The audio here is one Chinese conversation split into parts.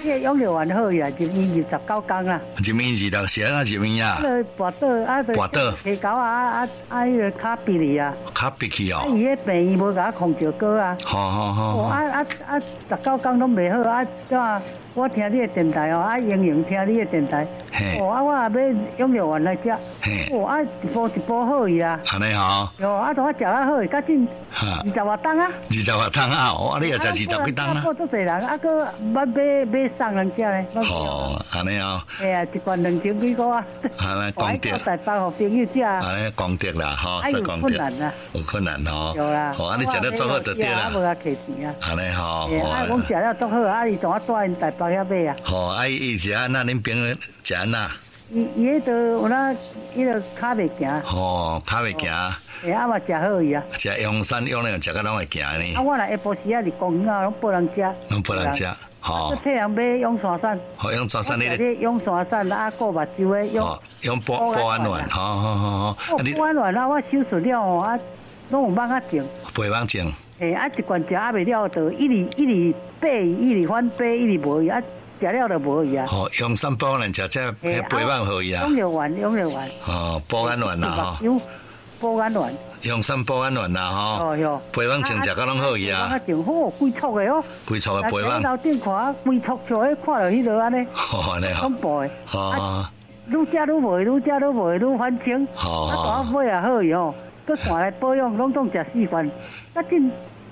这养了完好呀，入院29天啦。 入院26时啊，入院啊。 跋倒啊，跋倒，下狗啊，迄个卡闭哩啊。 卡闭去哦。 伊迄病医无甲我控制过啊。 好。 19天拢袂好啊，怎？我听你的电台哦，莹莹听你的电台。我也要养了完来食。一步好伊啊。 安尼吼。 我食啊好，甲进20外档啊。 20外档啊，你也食20几档啊。 足侪人，搁买送人食咧。 安尼哦。 一罐2000几块啊。 安尼功德。 台北互朋友食。 安尼功德啦，说功德。有困难吼。 有啦。 安尼食得足好就对啦。 无啊，客钱啊。 安尼吼。 我食了足好，伊同我带因台北遐买啊。 伊食安那恁朋友食安那？ 伊迄都有那，迄个骹袂行。 骹袂行。 嘛食好伊啊。 食阳山养了，食甲拢会行呢。 我来下晡时伫公园拢拨人食。 拢拨人食。 替人买永山山。 永山山你咧。永山山顾目睭的用保安丸，好。 保安丸我手术了拢有蚊仔症。 背蚊症。 一罐食袂了，就一直背，一直反背，一直无伊食了就无伊啊。 用三保安食这背蚊好伊啊。 用了丸。 保安丸啦保安丸。 用三保安丸啦背蚊症食甲拢好伊啊。 蚊仔症好，规撮的哦。 规撮的背蚊。 楼顶看，规撮像迄看到迄落安尼。 安尼恐怖的。愈食愈无，愈反清。大尾也好伊哦，佮赶来保养，拢总食4罐，真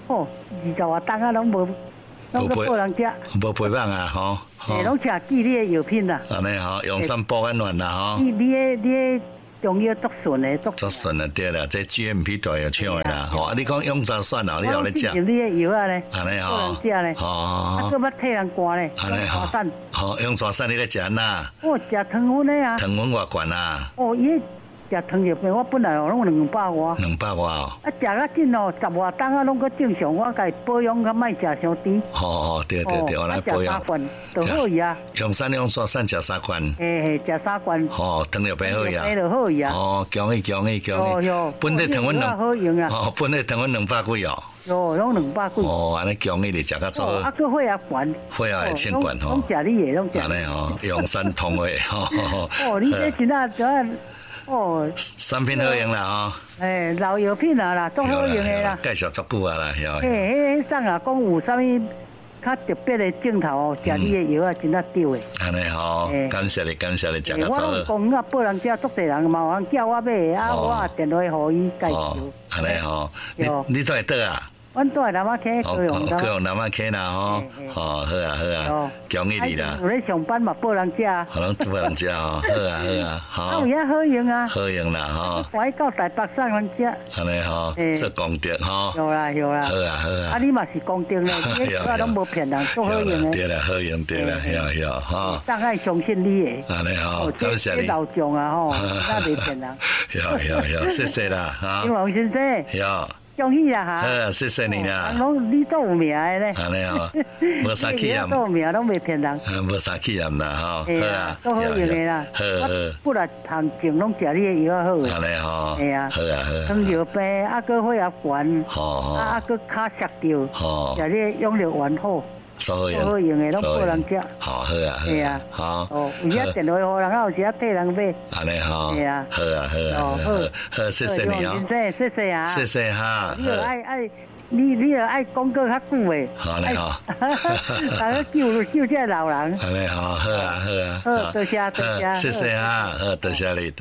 20外档拢无。拢个拨人食， 无陪伴啊， 拢食记你的药品啦。 安尼用三保安丸啦， 你的中药足顺的， 足顺的对啦，这 GMP 大药厂的啦，你讲用啥算啊？你有咧食？ 你的药啊咧， 安尼食咧，佮要替人灌咧， 安尼用啥散你咧食呐？ 我食糖粉的啊。 糖粉偌罐啊？ 伊。食糖尿病，我本来拢200外。 200外哦。 食较紧10外档拢个正常，我家保养较莫食伤甜。 对，我来保养。 食3罐就好伊啊。 用山用山食3罐。 食3罐。 糖尿病好伊啊。 就好伊啊。 恭喜。本地糖粉好用啊。 本地糖粉200几哦。 拢200几。 安尼恭喜你食较足。 个血压悬。 血压会1000罐拢食你的，拢食。 安尼用山通的。 你这真啊产品好用啦老药品啦，足好用的啦。 介绍足久啊啦， 送啊，讲有啥物较特别的镜头食你的药啊，真啊对的。 安尼感谢你，食较足。 我讲报人家足侪人嘛，有人叫我买，我电话互伊介绍。 安尼你都会得啊？ 阮住南马溪高雄高雄南马溪啦好啊，恭喜你啦！ 有咧上班嘛，报人食。 拢报人食好啊， 有遐好用啊！ 好用啦我到台北送人食。 安尼做功德有啦。 好啊！ 你嘛是功德咧，我拢无骗人，做好用的。 对啦，好用对啦，有大概相信你的。 安尼感谢你。 老将啊那袂骗人。 有，谢谢啦王先生。 有。 恭喜啦哈！谢谢你啦。 你都有名的咧。 安尼无啥气焰。 都有名，拢袂骗人。 无啥气焰啦，好啊，都好用的啦。 好。 不然糖症拢食你的药好。 安尼系啊。 好啊。 糖尿病个血压悬，个骹摔着，食你用了完好。 好用的，拢报人食。 好啊。 系啊。 好。 有遐电话互人，有时替人买。 安尼好。 系啊。 好，谢谢你啊。 谢谢啊。 谢谢哈。 你爱讲过较久诶。 好嘞好。 大家救这老人。 安尼好啊。 好，多谢。 谢谢哈，多谢你。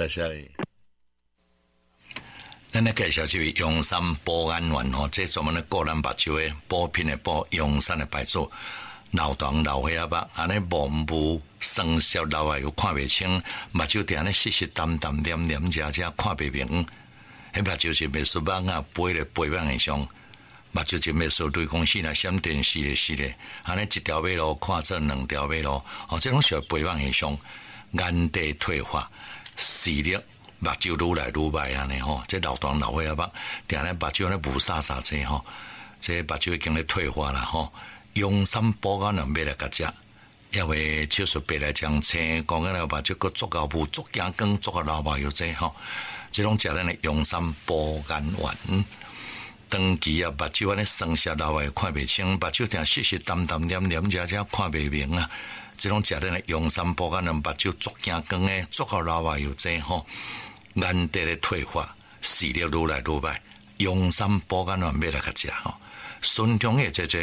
咱咧介绍这位阳山保安丸这专门咧个人目睭的补品的补，阳山的白做老糖老血压安尼模糊酸涩老啊又看袂清，目睭定咧湿湿淡淡黏黏遮看袂明，迄目睭是袂输网啊飞咧飞网以上，目睭就袂输对公司来闪电死咧，安尼一条马路看做2条马路，这种属于飞网以上，眼底退化，视力。目睭愈来愈歹安尼这老糖老血压定咧目睭咧雾煞这这目睭已经咧退化啦用三保安丸买来甲食，也会手术白来将青，讲个来目睭个足够雾，足眼光，足个老目药这种食咱的用三保安丸。长期目睭安尼酸涩老的看袂清，目睭定湿湿淡淡黏黏遮看袂明这种食咱的阳山保肝丸目睭足健康的，足够老话有这吼，眼底的退化，视力愈来愈歹，阳山保肝丸要来甲食吼。顺中的这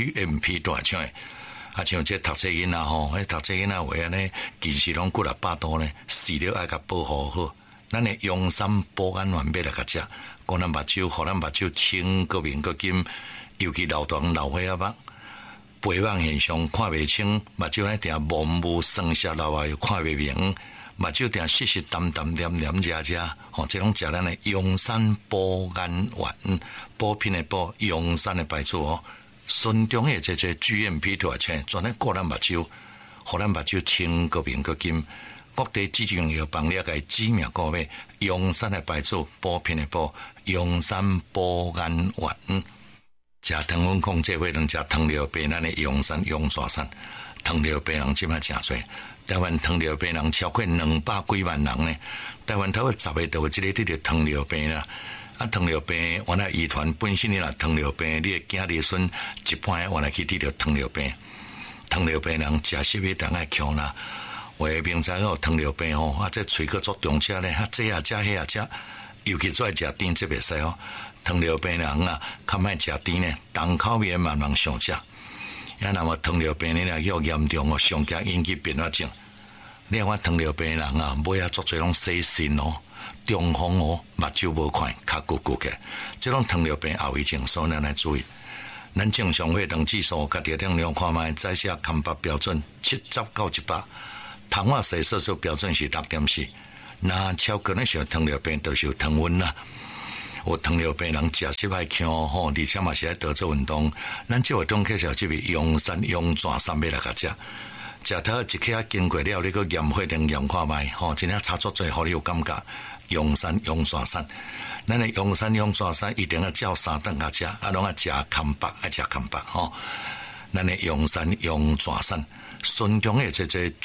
GMP 大厂的，啊像这读册囡仔吼，迄读册囡仔话安尼，其实拢几600度呢，视力爱甲保护好。咱的阳山保肝丸要来甲食，讲咱目睭，互咱目睭清个面个金，尤其老大老岁仔目。白网现象看袂清，目睭咧定模糊酸涩老话又看袂明，目睭定湿湿淡淡黏黏遮遮，吼，这种食咱的阳山保肝丸，补品的补，阳山的白术哦，顺中的这 GMP 大厂，专咧顾咱目睭，互咱目睭清个面个金，各地指定药房了解知名个位，阳山的白术，补品的补，阳山保肝丸。食糖分控制会能食糖尿病，咱的阳山阳蛇山，糖尿病人即摆真多，台湾糖尿病人超过200几万人呢。台湾头个10个都有一个得着糖尿病啦。啊，糖尿病原来遗传本身你若糖尿病，你的囝儿孙一般原来去得着糖尿病。糖尿病人食食物当爱强啦，为明知有糖尿病吼，啊这喙壳作重车咧，啊这也食迄也食，尤其做爱食甜这袂使哦。糖尿病人啊，较莫食甜呢，重口味慢慢上食。那么糖尿病你若要严重哦，上加引起并发症。你看糖尿病人啊，尾啊足侪拢洗肾哦，中风哦，目睭无看，较糊糊嘅。这种糖尿病后遗症，所以咱来注意。咱正常血糖指数，家己定量看卖，在下康巴标准70到100，糖化血色素标准是6.4，那超过那些糖尿病都是有糖分啦。有糖尿病人食食爱强吼，而且嘛是爱多做运动。咱即活动介绍即位阳山阳蛇山要来甲食，食头一刻经过了，你个验血定验看卖吼，真正差足侪，互你有感觉。阳山阳蛇山，咱的阳山阳蛇山一定要照3顿甲食，啊，拢爱食康白，爱食康白吼。咱的阳山阳蛇山，顺中的这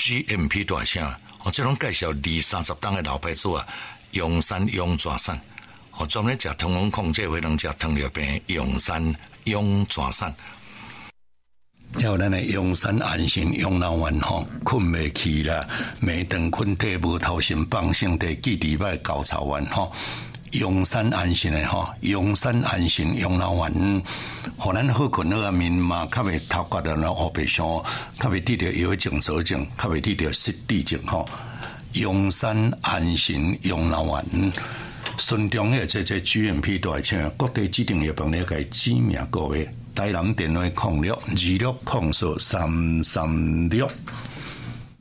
GMP 大厂，我这种介绍20-30档的老牌子啊，阳山阳蛇山。我专门食糖分控制，会能食糖尿病，阳山阳蛇山。还有咱的阳山安心养老院吼，困袂去啦，每顿困体无头神放心地记伫摆高潮院吼，阳山安心的吼，阳山安心养老院，互咱好困好眠嘛，较袂头壳的那黑白相，较袂得着腰颈左颈，较袂得着失智症吼。阳山安心养老院。顺中的这 GMP 大厂，各地指定药房了解知名个位，台南电话0626043336。